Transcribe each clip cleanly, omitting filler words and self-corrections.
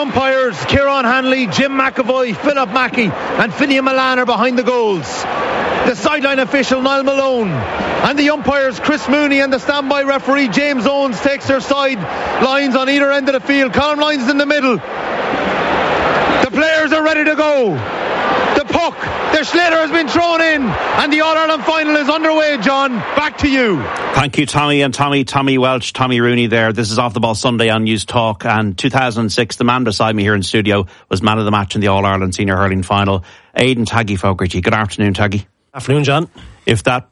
umpires, Kieran Hanley, Jim McAvoy, Philip Mackey and Finian Milan are behind the goals. The sideline official Niall Malone and the umpires Chris Mooney and the standby referee James Owens takes their side lines on either end of the field. Colin Lyons in the middle. The players are ready to go. The puck, the Schlitter has been thrown in and the All-Ireland final is underway. John, back to you. Thank you, Tommy and Tommy Welch, Tommy Rooney there. This is Off the Ball Sunday on News Talk, and 2006 the man beside me here in studio was man of the match in the All-Ireland Senior Hurling Final, Aidan Taggy Fogarty. Good afternoon, Taggy. Afternoon, John. If that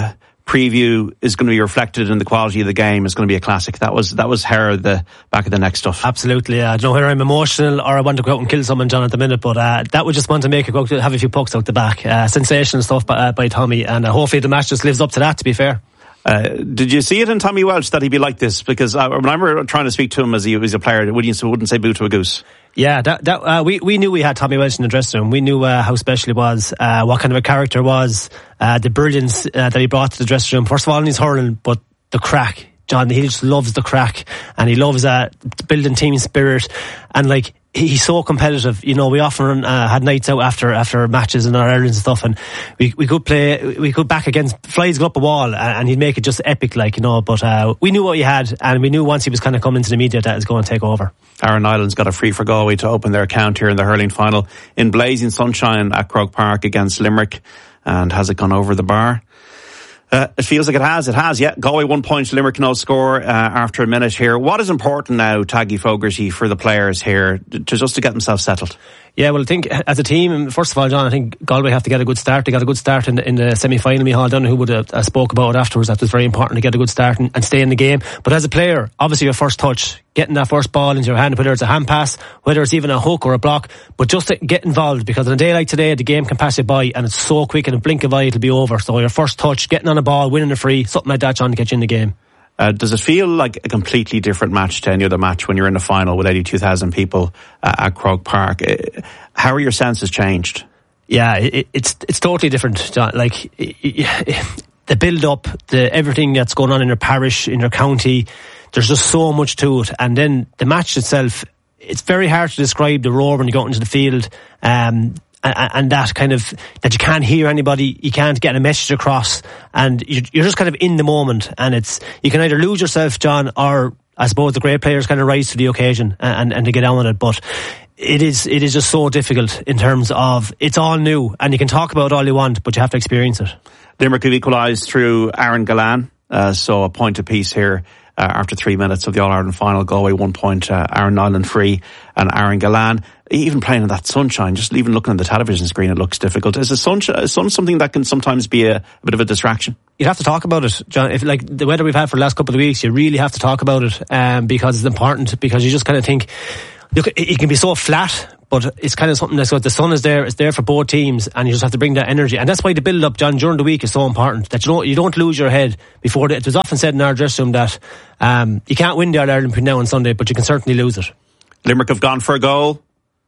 preview is going to be reflected in the quality of the game, it's going to be a classic. That was hair at the back of the neck stuff. Absolutely. I don't know whether I'm emotional or I want to go out and kill someone, John, at the minute, but that would just want to make it go to have a few pucks out the back. Sensational stuff by Tommy, and hopefully the match just lives up to that, to be fair. Did you see it in Tommy Welch that he'd be like this? Because I remember trying to speak to him as he was a player, wouldn't say boo to a goose. Yeah, we knew we had Tommy Welch in the dressing room. We knew how special he was, what kind of a character was, the brilliance that he brought to the dressing room. First of all in his hurling, but the crack. John, he just loves the crack, and he loves building team spirit, and like, he's so competitive. You know, we often had nights out after matches in our Ireland and stuff, and we could back against flies go up a wall, and he'd make it just epic, like, you know. But we knew what he had, and we knew once he was kind of coming into the media that it was going to take over. Aaron Nyland's got a free for Galway to open their account here in the hurling final in blazing sunshine at Croke Park against Limerick. And has it gone over the bar? It feels like it has, yeah. Galway 1 point, Limerick no score after a minute here. What is important now, Taggy Fogarty, for the players here to get themselves settled? Yeah, well, I think as a team, first of all, John, I think Galway have to get a good start. They got a good start in the semi-final. Micheál Donoghue would have spoke about it afterwards. That was very important to get a good start and stay in the game. But as a player, obviously your first touch, getting that first ball into your hand, whether it's a hand pass, whether it's even a hook or a block, but just to get involved, because on a day like today, the game can pass you by and it's so quick, in a blink of an eye it'll be over. So your first touch, getting on a ball, winning a free, something like that, John, to get you in the game. Does it feel like a completely different match to any other match when you're in the final with 82,000 people at Croke Park? How are your senses changed? Yeah, it's totally different, John. Like, the build-up, everything that's going on in your parish, in your county, there's just so much to it. And then the match itself, it's very hard to describe the roar when you go into the field, and that kind of, that you can't hear anybody, you can't get a message across, and you're just kind of in the moment, and you can either lose yourself, John, or I suppose the great players kind of rise to the occasion and to get on with it. But it is just so difficult in terms of, it's all new, and you can talk about it all you want, but you have to experience it. Limerick have equalised through Aaron Gillane, so a point apiece here. After 3 minutes of the All-Ireland final, Galway 1 point, Aaron Nyland free and Aaron Gillane. Even playing in that sunshine, just even looking at the television screen, it looks difficult. Is the sun something that can sometimes be a bit of a distraction? You'd have to talk about it, John. If, like, the weather we've had for the last couple of weeks, you really have to talk about it, because it's important, because you just kind of think, look, it can be so flat, but it's kind of something that's got, the sun is there, it's there for both teams, and you just have to bring that energy. And that's why the build up, John, during the week is so important, that you don't lose your head before it was often said in our dressing room that you can't win the All-Ireland between now and Sunday, but you can certainly lose it. Limerick have gone for a goal,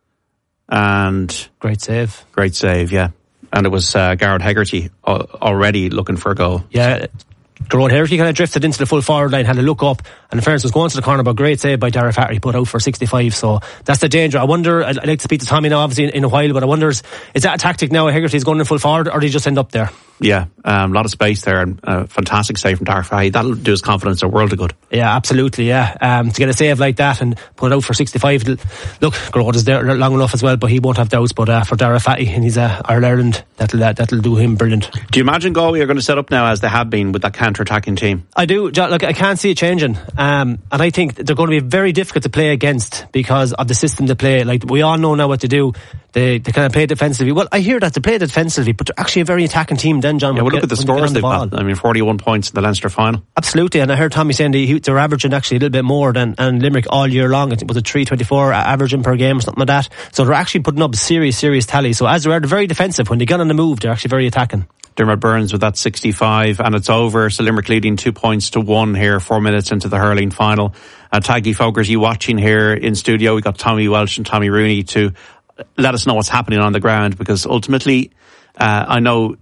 and great save, yeah. And it was Garrett Hegarty already looking for a goal. Yeah, Garrett Hegarty kind of drifted into the full forward line, had a look up, and in fairness was going to the corner, but great save by Darragh Fatty, put out for 65. So that's the danger. I wonder, I'd like to speak to Tommy now, obviously, in a while, but I wonder, is that a tactic now? Hegarty's going in full forward, or did he just end up there? Yeah, a lot of space there, and fantastic save from Darragh Fatty. That'll do his confidence a world of good. Yeah, absolutely, yeah. To get a save like that and put it out for 65, look, Garrett is there long enough as well, but he won't have doubts. But for Darragh Fatty and his Ireland, that'll do him brilliant. Do you imagine Galway are going to set up now as they have been with that counter-attacking team? I do, John. Look, I can't see it changing, and I think they're going to be very difficult to play against because of the system they play. Like, we all know now what to do. They kind of play defensively. Well, I hear that they play defensively, but they're actually a very attacking team then, John. Yeah, well, look at the scores they've got. I mean, 41 points in the Leinster final. Absolutely, and I heard Tommy saying they're averaging actually a little bit more than Limerick all year long. It was a 324 averaging per game or something like that. So they're actually putting up serious tally. So as they're very defensive, when they get on the move, they're actually very attacking. Dermot Burns with that 65, and it's over. So Limerick leading 2-1 here, 4 minutes into the hurling final. Taggy Fogarty watching here in studio. We got Tommy Welch and Tommy Rooney to let us know what's happening on the ground, because ultimately, I know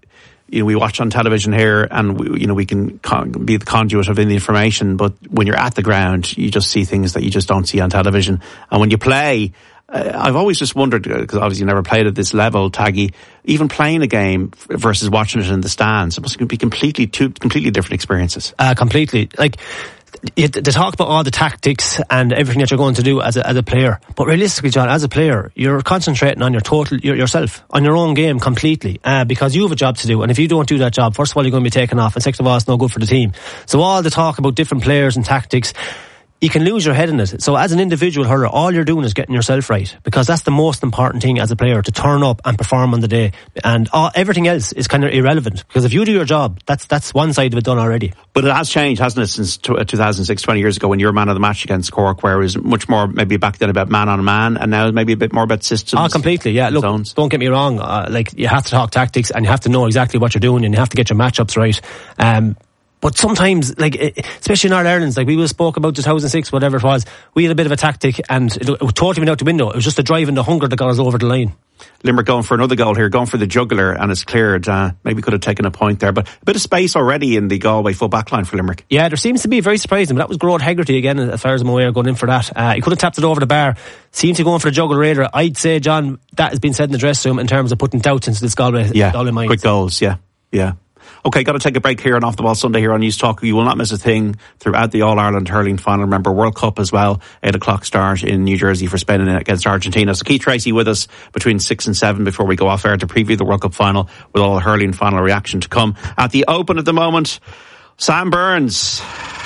we watch on television here, and we can be the conduit of the information. But when you're at the ground, you just see things that you just don't see on television. And when you play, I've always just wondered, because obviously you never played at this level, Taggy, even playing a game versus watching it in the stands, it must be completely different experiences. Completely. Like, they talk about all the tactics and everything that you're going to do as a player, but realistically, John, as a player, you're concentrating on yourself, on your own game completely, because you have a job to do, and if you don't do that job, first of all, you're going to be taken off, and second of all, it's no good for the team. So all the talk about different players and tactics, you can lose your head in it. So as an individual hurler, all you're doing is getting yourself right, because that's the most important thing as a player, to turn up and perform on the day, and everything else is kind of irrelevant, because if you do your job, that's one side of it done already. But it has changed, hasn't it, since 2006, 20 years ago, when you were man of the match against Cork, where it was much more maybe back then about man on man, and now maybe a bit more about systems. Completely, yeah. Look, zones. Don't get me wrong, you have to talk tactics, and you have to know exactly what you're doing, and you have to get your matchups right. But sometimes, especially in our Ireland, we spoke about 2006, whatever it was, we had a bit of a tactic, and it totally went out the window. It was just the drive and the hunger that got us over the line. Limerick going for another goal here, going for the jugular, and it's cleared. Maybe could have taken a point there, but a bit of space already in the Galway full back line for Limerick. Yeah, there seems to be, very surprising, but that was Gerard Hegarty again, as far as I'm aware, going in for that. He could have tapped it over the bar. Seems to go in for the jugular radar. I'd say, John, that has been said in the dressing room in terms of putting doubts into this Galway minds. Quick goals, yeah. Okay, got to take a break here on Off the Ball Sunday here on News Talk. You will not miss a thing throughout the All-Ireland hurling final. Remember, World Cup as well, 8 o'clock start in New Jersey for Spain against Argentina. So Keith Tracy with us between 6 and 7 before we go off air to preview the World Cup final, with all the hurling final reaction to come. At the Open at the moment, Sam Burns.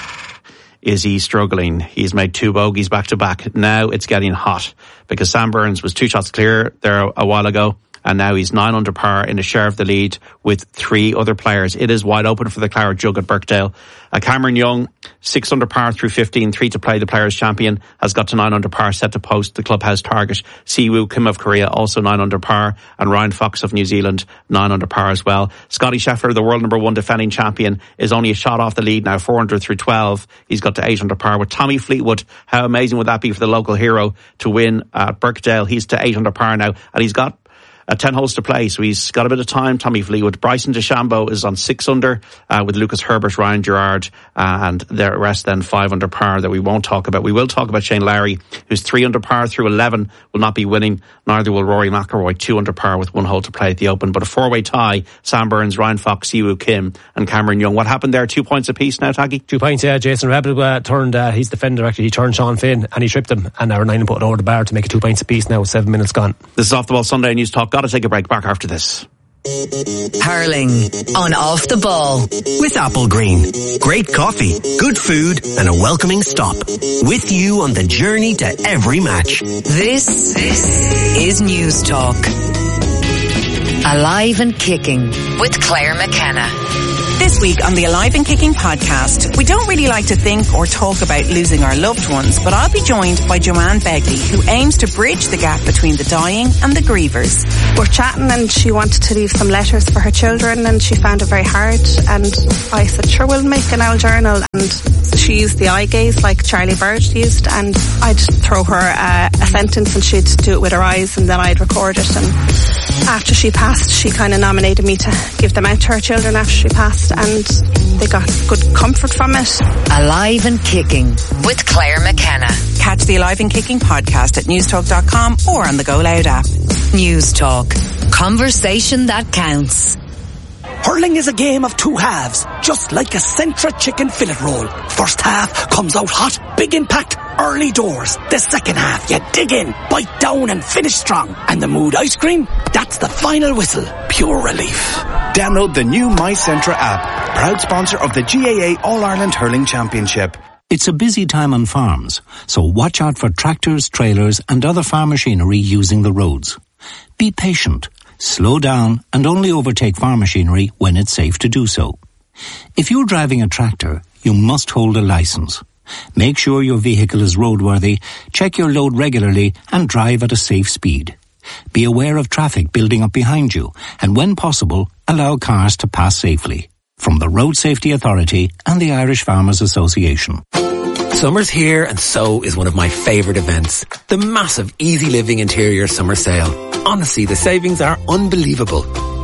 Is he struggling? He's made 2 bogeys back to back. Now it's getting hot, because Sam Burns was 2 shots clear there a while ago, and now he's 9 under par in a share of the lead with 3 other players. It is wide open for the Claret Jug at Birkdale. Cameron Young, 6 under par through 15, 3 to play. The Players' Champion has got to 9 under par, set to post the clubhouse target. Siwoo Kim of Korea, also 9 under par, and Ryan Fox of New Zealand, 9 under par as well. Scotty Scheffler, the world number 1 defending champion, is only a shot off the lead now, 4 under through 12. He's got to 8 under par with Tommy Fleetwood. How amazing would that be for the local hero to win at Birkdale? He's to 8 under par now, and he's got 10 holes to play, so he's got a bit of time, Tommy Fleetwood. Bryson DeChambeau is on 6 under, with Lucas Herbert, Ryan Gerard, and the rest then 5 under par that we won't talk about. We will talk about Shane Lowry, who's 3 under par through 11, will not be winning. Neither will Rory McIlroy, 2 under par with 1 hole to play at the Open. But a 4-way tie, Sam Burns, Ryan Fox, Siwoo Kim and Cameron Young. What happened there? 2 points apiece now, Taggy? 2 points, yeah. Jason Rabbit turned, he's defender actually, he turned Sean Finn and he tripped him, and now Ryan put it over the bar to make it 2 points apiece now with 7 minutes gone. This is Off the Ball Sunday News Talk. Got to take a break. Back after this. Hurling on Off the Ball with Apple Green. Great coffee, good food and a welcoming stop. With you on the journey to every match. This is News Talk. Alive and Kicking with Claire McKenna. This week on the Alive and Kicking podcast, we don't really like to think or talk about losing our loved ones, but I'll be joined by Joanne Begley, who aims to bridge the gap between the dying and the grievers. We're chatting and she wanted to leave some letters for her children and she found it very hard, and I said, sure, we'll make an old journal. And she used the eye gaze like Charlie Bird used, and I'd throw her a sentence and she'd do it with her eyes, and then I'd record it. And after she passed, she kind of nominated me to give them out to her children after she passed, and they got good comfort from it. Alive and Kicking with Claire McKenna. Catch the Alive and Kicking podcast at newstalk.com or on the Go Loud app. News Talk. Conversation that counts. Hurling is a game of 2 halves, just like a Centra chicken fillet roll. First half comes out hot, big impact, early doors. The second half, you dig in, bite down and finish strong. And the Mood ice cream, that's the final whistle, pure relief. Download the new My Centra app, proud sponsor of the GAA All-Ireland Hurling Championship. It's a busy time on farms, so watch out for tractors, trailers and other farm machinery using the roads. Be patient. Slow down and only overtake farm machinery when it's safe to do so. If you're driving a tractor, you must hold a license. Make sure your vehicle is roadworthy, check your load regularly and drive at a safe speed. Be aware of traffic building up behind you and when possible, allow cars to pass safely. From the Road Safety Authority and the Irish Farmers Association. Summer's here and so is one of my favourite events. The massive Easy Living Interior Summer Sale. Honestly, the savings are unbelievable.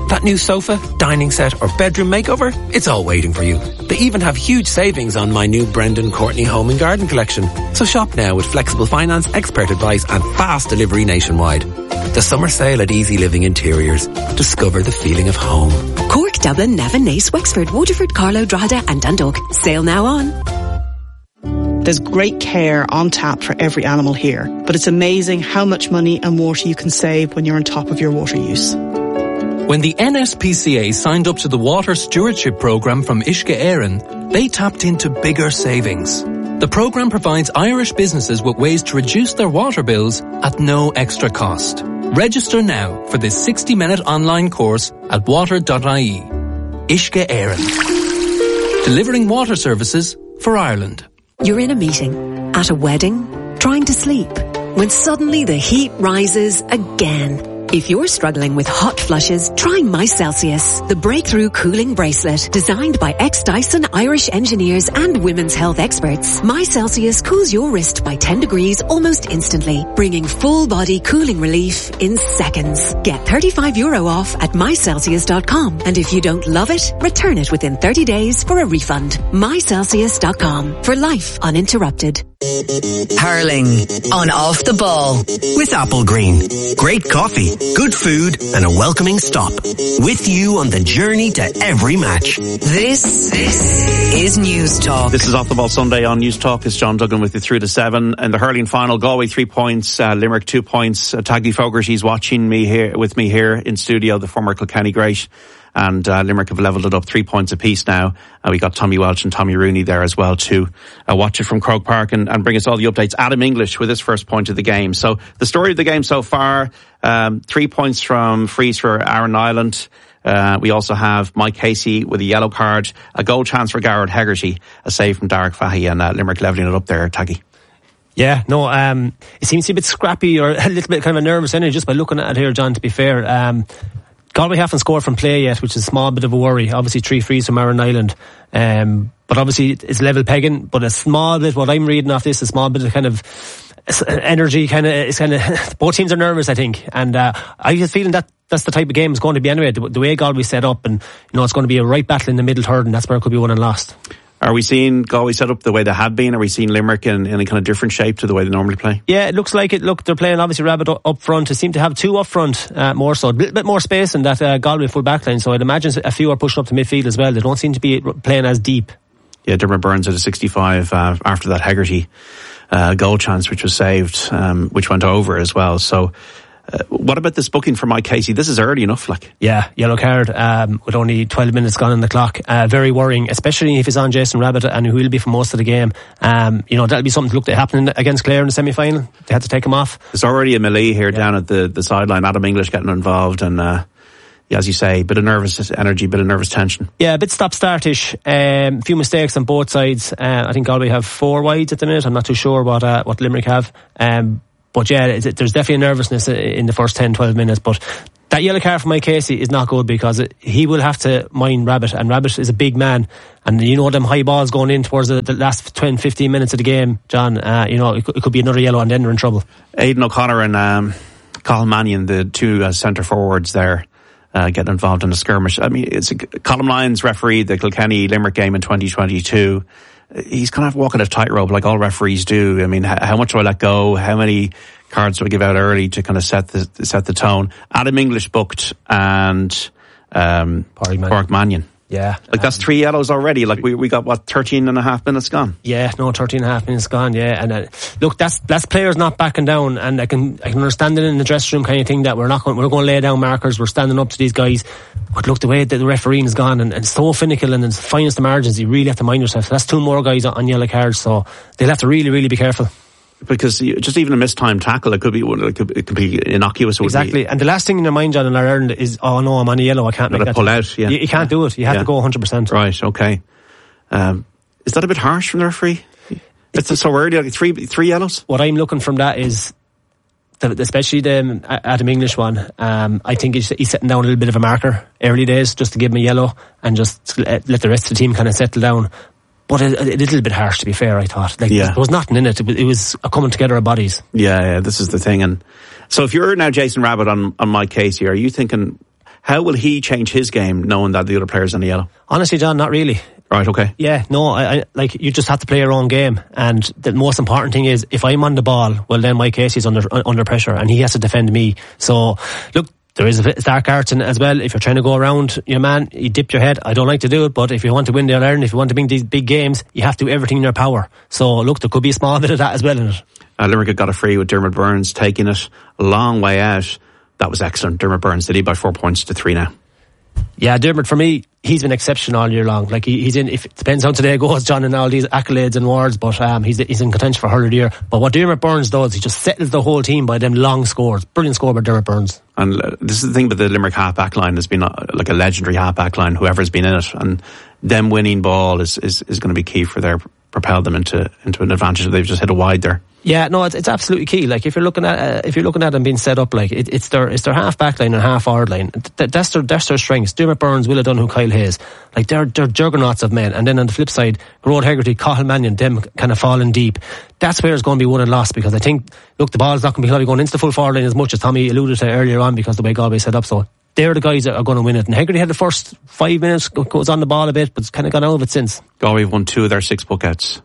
That new sofa, dining set or bedroom makeover, it's all waiting for you. They even have huge savings on my new Brendan Courtney Home and Garden collection. So shop now with flexible finance, expert advice and fast delivery nationwide. The summer sale at Easy Living Interiors. Discover the feeling of home. Cork, Dublin, Navan, Naas, Wexford, Waterford, Carlow, Drogheda and Dundalk. Sale now on. There's great care on tap for every animal here, but it's amazing how much money and water you can save when you're on top of your water use. When the NSPCA signed up to the Water Stewardship Programme from Uisce Éireann, they tapped into bigger savings. The programme provides Irish businesses with ways to reduce their water bills at no extra cost. Register now for this 60-minute online course at water.ie. Uisce Éireann. Delivering water services for Ireland. You're in a meeting, at a wedding, trying to sleep, when suddenly the heat rises again. If you're struggling with hot flushes, try MyCelsius, the breakthrough cooling bracelet designed by ex-Dyson Irish engineers and women's health experts. MyCelsius cools your wrist by 10 degrees almost instantly, bringing full body cooling relief in seconds. Get €35 off at mycelsius.com, and if you don't love it, return it within 30 days for a refund. mycelsius.com, for life uninterrupted. Hurling on Off the Ball with Applegreen. Great coffee, good food and a welcoming stop. With you on the journey to every match. This is News Talk. This is Off the Ball Sunday on News Talk. It's John Duggan with you through to 7. And the hurling final, Galway 3 points, Limerick 2 points. Taggy Fogarty's watching me here with me here in studio, the former Kilkenny great. And Limerick have levelled it up 3 points apiece now. We got Tommy Welch and Tommy Rooney there as well to watch it from Croke Park and bring us all the updates. Adam English with his first point of the game. So the story of the game so far, 3 points from frees for Aaron Ireland. We also have Mike Casey with a yellow card, a goal chance for Garrett Hegarty, a save from Derek Fahey, and Limerick levelling it up there, Taggy. Yeah, no, it seems to be a bit scrappy or a little bit kind of a nervous energy just by looking at it here, John, to be fair. Galway haven't scored from play yet, which is a small bit of a worry. Obviously 3 frees from Aaron Island. But obviously it's level pegging, but a small bit, what I'm reading off this, a small bit of kind of energy, both teams are nervous, I think. And I have a feeling that that's the type of game it's going to be anyway, the way Galway set up, and it's going to be a right battle in the middle third, and that's where it could be won and lost. Are we seeing Galway set up the way they have been? Are we seeing Limerick in a kind of different shape to the way they normally play? Yeah, it looks like it. Look, they're playing obviously Rabbit up front. They seem to have 2 up front more so. A little bit more space in that Galway full back line. So I'd imagine a few are pushing up to midfield as well. They don't seem to be playing as deep. Yeah, Dermot Burns at a 65 after that Hegarty goal chance, which was saved, which went over as well. So what about this booking for Mike Casey? This is early enough, like. Yeah, yellow card with only 12 minutes gone on the clock. Very worrying, especially if he's on Jason Rabbit, and who will be for most of the game. That'll be something to look at happening against Clare in the semi-final. They had to take him off. There's already a melee here down at the sideline. Adam English getting involved, and as you say, bit of nervous energy, bit of nervous tension. Yeah, a bit stop-start-ish. A few mistakes on both sides. I think Galway have 4 wides at the minute. I'm not too sure what Limerick have. But yeah, there's definitely a nervousness in the first 10-12 minutes. But that yellow card for Mike Casey is not good, because he will have to mind Rabbit, and Rabbit is a big man. And them high balls going in towards the last 10-15 minutes of the game, John, it could be another yellow and then they're in trouble. Aidan O'Connor and Colin Mannion, the 2 centre forwards there, getting involved in a skirmish. I mean, Colin Lyons refereed the Kilkenny Limerick game in 2022. He's kind of walking a tightrope like all referees do. I mean, how much do I let go? How many cards do I give out early to kind of set the tone? Adam English booked and Pádraig Mannion. Yeah. That's 3 yellows already. We got 13 and a half minutes gone. Yeah, 13 and a half minutes gone, yeah. And look, that's players not backing down, and I can understand it in the dressing room kind of thing, that we're going to lay down markers, we're standing up to these guys. But look, the way that the refereeing has gone, and it's so finicky, and it's finest of margins, you really have to mind yourself. So that's 2 more guys on yellow cards, so they'll have to really, really be careful. Because just even a mistimed tackle, it could be innocuous. Exactly. And the last thing in your mind, John, in Ireland is, oh no, I'm on a yellow, I can't make that. Pull out, yeah. You can't do it. You have to go 100%. Right, okay. Is that a bit harsh from the referee? It's so early, three yellows? What I'm looking from that is, especially the Adam English one, I think he's setting down a little bit of a marker early days, just to give him a yellow and just let the rest of the team kind of settle down. But a little bit harsh, to be fair, I thought. There was nothing in it. It was a coming together of bodies. Yeah, this is the thing. And so if you're now Jason Rabbit on Mike Casey, are you thinking, How will he change his game knowing that the other player's in the yellow? Honestly, John, not really. Right, okay. Yeah, no, I like, you just have to play your own game, and the most important thing is, if I'm on the ball, well then Mike Casey's under pressure and he has to defend me. So look, there is a dark arts in it as well. If you're trying to go around your man, you dip your head. I don't like to do it, but if you want to win the All-Ireland, if you want to win these big games, you have to do everything in your power. So look, there could be a small bit of that as well in it. Limerick got a free with Dermot Burns taking it a long way out. That was excellent. Dermot Burns did he by 4 points to 3 now. Yeah, Dermot, for me, he's been exceptional all year long. Like, he's in, if it depends how today goes, John, and all these accolades and awards, but he's in contention for Hurler of the Year. But what Dermot Burns does, he just settles the whole team by them long scores. Brilliant score by Dermot Burns. And this is the thing about the Limerick half-back line, has been like a legendary half-back line, whoever's been in it, and them winning ball is going to be key for propel them into an advantage. They've just hit a wide there. Yeah, no, it's absolutely key. Like, if you're looking at them being set up, like, it's their half back line and half forward line. That's their strengths. Dermot Burns, Will O'Donoghue, Kyle Hayes, like, they're juggernauts of men. And then on the flip side, Gerard Hegarty, Cathal Mannion, them kind of falling deep. That's where it's going to be won and lost, because I think, look, the ball's not going to be going into the full forward line as much as Tommy alluded to earlier on, because the way Galway set up. So they're the guys that are going to win it. And Hegarty had the first 5 minutes, goes on the ball a bit, but it's kind of gone out of it since. Galway won 2 of their 6 puckouts.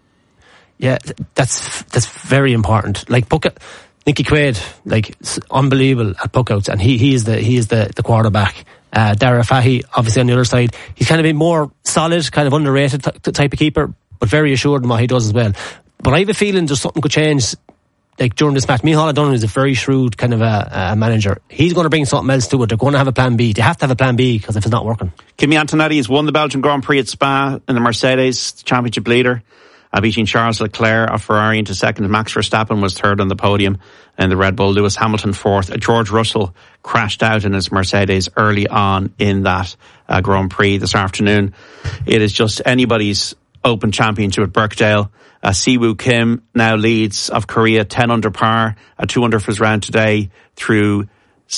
Yeah, that's very important. Like, Nicky Quaid, like, unbelievable at puckouts, and he is the quarterback. Dara Fahy, obviously on the other side, he's kind of a more solid, kind of underrated type of keeper, but very assured in what he does as well. But I have a feeling there's something could change, like, during this match. Micheál O'Donoghue is a very shrewd kind of a manager. He's going to bring something else to it. They're going to have a plan B. They have to have a plan B, because if it's not working. Kimi Antonetti has won the Belgian Grand Prix at Spa in the Mercedes championship leader, beating Charles Leclerc of Ferrari into second. Max Verstappen was third on the podium in the Red Bull. Lewis Hamilton fourth. George Russell crashed out in his Mercedes early on in that Grand Prix this afternoon. It is just anybody's Open Championship at Birkdale. Siwoo Kim now leads of Korea 10 under par, 2 under for his round today through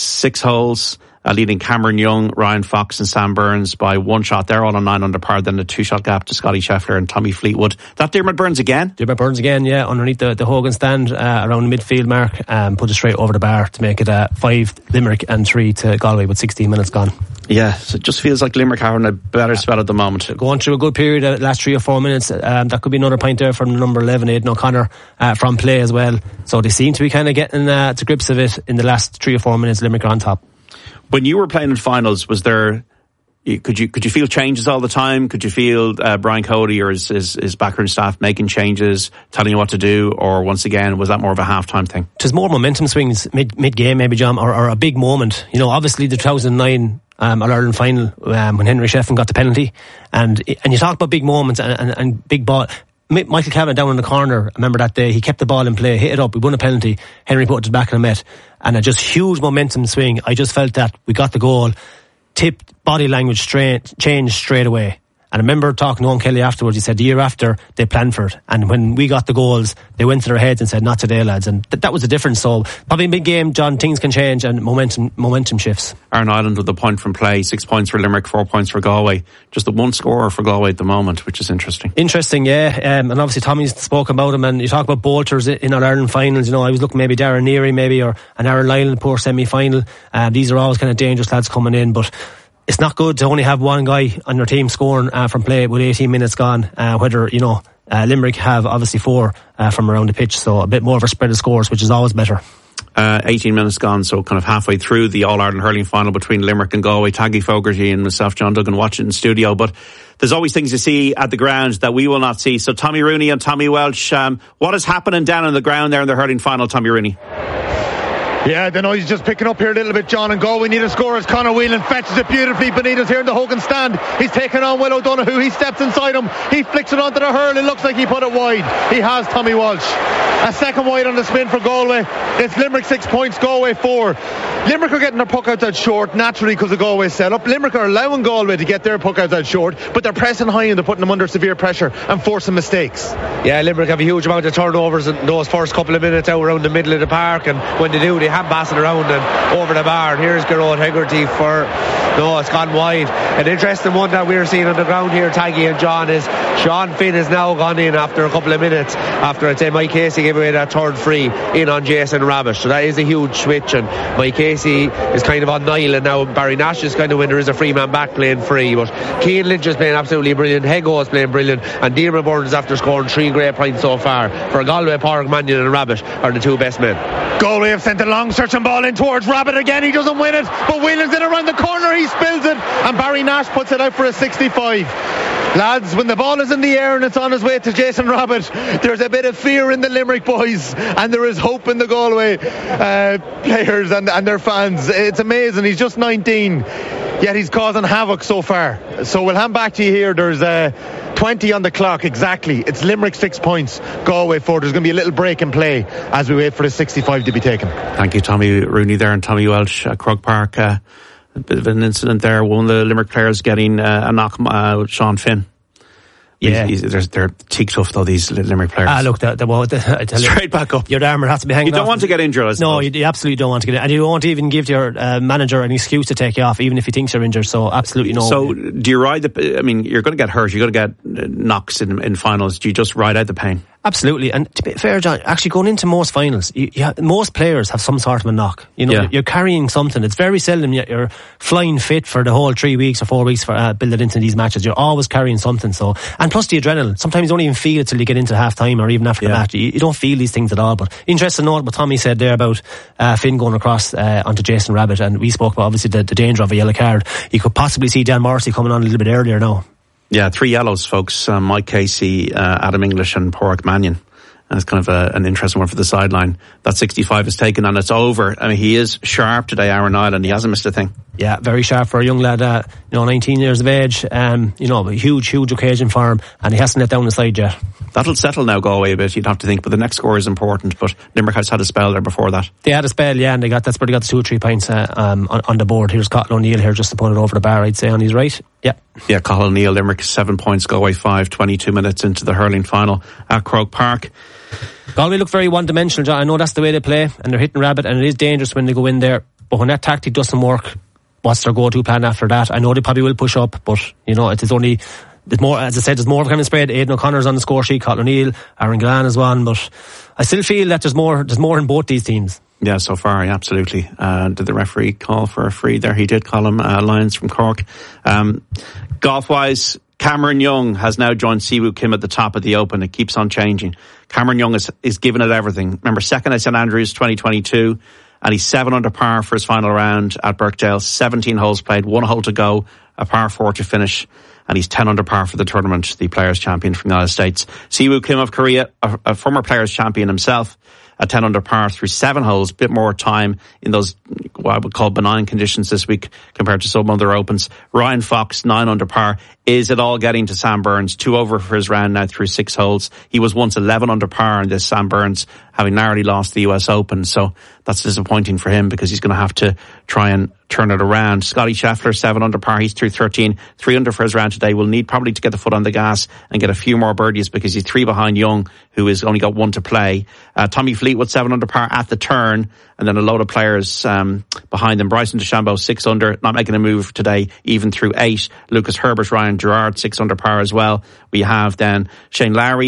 6 holes. Leading Cameron Young, Ryan Fox and Sam Burns by 1 shot. They're all on 9 under par. Then a 2-shot gap to Scotty Scheffler and Tommy Fleetwood. That Dermot Burns again? Dermot Burns again, yeah. Underneath the Hogan stand, around the midfield mark. Put it straight over the bar to make it 5 Limerick and 3 to Galway with 16 minutes gone. Yeah, so it just feels like Limerick are in a better spell at the moment. Going through a good period the last 3 or 4 minutes. That could be another point there from number 11, Aidan O'Connor, from play as well. So they seem to be kind of getting to grips of it in the last 3 or 4 minutes. Limerick are on top. When you were playing in finals, was there? Could you feel changes all the time? Could you feel Brian Cody or his backroom staff making changes, telling you what to do, or once again was that more of a halftime thing? It was more momentum swings mid game, maybe, John, or a big moment. You know, obviously the 2009 All-Ireland final when Henry Shefflin got the penalty, and you talk about big moments and big ball. Michael Cavan down in the corner, I remember that day, he kept the ball in play, hit it up, we won a penalty, Henry put it back in the net, and a just huge momentum swing. I just felt that we got the goal, tipped, body language changed straight away. And I remember talking to Owen Kelly afterwards, he said the year after they planned for it, and when we got the goals they went to their heads and said not today lads, and that was the difference. So probably in big game, John, things can change and momentum shifts. Aaron Island with the point from play, 6 points for Limerick, 4 points for Galway. Just the one scorer for Galway at the moment, which is interesting. Yeah. And obviously Tommy's spoken about him, and you talk about bolters in our Ireland finals. You know, I was looking maybe Darren Neary maybe, or an Aaron Lyle in the poor semi-final. These are always kind of dangerous lads coming in, but it's not good to only have one guy on your team scoring from play with 18 minutes gone. Whether, you know, Limerick have obviously 4 from around the pitch, so a bit more of a spread of scores, which is always better. 18 minutes gone, so kind of halfway through the All-Ireland hurling final between Limerick and Galway. Taggy Fogarty and myself, John Duggan, watching in studio, but there's always things to see at the ground that we will not see. So Tommy Rooney and Tommy Welch, what is happening down on the ground there in the hurling final, Tommy Rooney? Yeah, the noise is just picking up here a little bit, John, and Galway need a score as Conor Whelan fetches it beautifully. Benitez here in the Hogan stand. He's taking on Will O'Donoghue. He steps inside him. He flicks it onto the hurl. It looks like he put it wide. He has, Tommy Walsh. A second wide on the spin for Galway. It's Limerick 6 points, Galway 4. Limerick are getting their puck outs out short, naturally, because of Galway's set-up. Limerick are allowing Galway to get their puck outs out short, but they're pressing high and they're putting them under severe pressure and forcing mistakes. Yeah, Limerick have a huge amount of turnovers in those first couple of minutes out around the middle of the park, and when they do, they hand pass it around and over the bar. And here's Gerard Hegarty it's gone wide. An interesting one that we're seeing on the ground here, Taggy and John, is Sean Finn has now gone in after a couple of minutes after I'd say Mike Casey gave away that third free in on Jason Rabbit. So that is a huge switch, and Mike Casey is kind of on Niall, and now Barry Nash is kind of when there is a free man back playing free. But Cian Lynch is playing absolutely brilliant, Hego is playing brilliant, and Diarmuid Burns, after scoring 3 great points so far for Galway, Pádraig Mannion and Rabbit are the 2 best men. Galway have sent a long searching ball in towards Rabbit again. He doesn't win it, but Whelan's in around the corner, he spills it, and Barry Nash puts it out for a 65. Lads, when the ball is in the air and it's on his way to Jason Rabbit, there's a bit of fear in the Limerick boys, and there is hope in the Galway players and their fans. It's amazing. He's just 19, yet he's causing havoc so far. So we'll hand back to you here. There's 20 on the clock exactly. It's Limerick 6 points, Galway 4. There's going to be a little break in play as we wait for the 65 to be taken. Thank you, Tommy Rooney there, and Tommy Welsh at Croke Park. A bit of an incident there. One of the Limerick players getting a knock with Sean Finn. Yeah, they're teak tough though, these Limerick players. Look, I tell you, straight back up. Your armour has to be hanging. You don't want to get injured. No, you absolutely don't want to get injured, and you won't even give your manager an excuse to take you off, even if he thinks you're injured. So absolutely no. So do you ride I mean, you're going to get hurt. You're going to get knocks in finals. Do you just ride out the pain? Absolutely, and to be fair, John, actually going into most finals, most players have some sort of a knock. You're carrying something. It's very seldom you're flying fit for the whole 3 weeks or 4 weeks for building into these matches. You're always carrying something. So, and plus the adrenaline. Sometimes you don't even feel it till you get into half time or even after the match. You don't feel these things at all. But interesting to note what Tommy said there about Finn going across onto Jason Rabbit, and we spoke about obviously the danger of a yellow card. You could possibly see Dan Morrissey coming on a little bit earlier now. Yeah, 3 yellows, folks. Mike Casey, Adam English and Pádraig Mannion. And it's kind of an interesting one for the sideline. That 65 is taken and it's over. I mean, he is sharp today, Aaron Ireland. He hasn't missed a thing. Yeah, very sharp for a young lad, 19 years of age. A huge occasion for him, and he hasn't let down the side yet. That'll settle now, Galway a bit, you'd have to think, but the next score is important. But Limerick has had a spell there before that. They had a spell, yeah, and that's where they got the 2 or 3 points on the board. Here's Cathal O'Neill here just to put it over the bar, I'd say, on his right. Yeah, Cathal O'Neill, Limerick 7 points, Galway 5, 22 minutes into the hurling final at Croke Park. Galway look very one-dimensional, John. I know that's the way they play, and they're hitting Rabbit, and it is dangerous when they go in there. But when that tactic doesn't work, what's their go-to plan after that? I know they probably will push up, but it's more, as I said, there's more kind of spread. Aidan O'Connor's on the score sheet, Cathal O'Neill, Aaron Gillan is one, but I still feel that there's more in both these teams. Yeah, so far, yeah, absolutely. Did the referee call for a free there? He did call him. Lyons from Cork. Golf-wise, Cameron Young has now joined Siwoo Kim at the top of the Open. It keeps on changing. Cameron Young is giving it everything. Remember, second at St Andrews 2022, and he's 7 under par for his final round at Birkdale. 17 holes played, 1 hole to go, a par 4 to finish, and he's 10 under par for the tournament, the Players' Champion from the United States. Siwoo Kim of Korea, a former Players' Champion himself, at 10 under par through 7 holes, bit more time in those what I would call benign conditions this week compared to some other Opens. Ryan Fox, 9 under par. Is it all getting to Sam Burns? 2 over for his round now through 6 holes. He was once 11 under par in this, Sam Burns, having narrowly lost the US Open. So that's disappointing for him because he's going to have to try and turn it around. Scotty Scheffler, 7 under par. He's through 13. 3 under for his round today. Will need probably to get the foot on the gas and get a few more birdies because he's 3 behind Young, who has only got 1 to play. Tommy Fleetwood, 7 under par at the turn. And then a load of players behind them. Bryson DeChambeau, 6 under, not making a move today, even through 8. Lucas Herbert, Ryan Gerard, 6 under par as well. We have then Shane Lowry,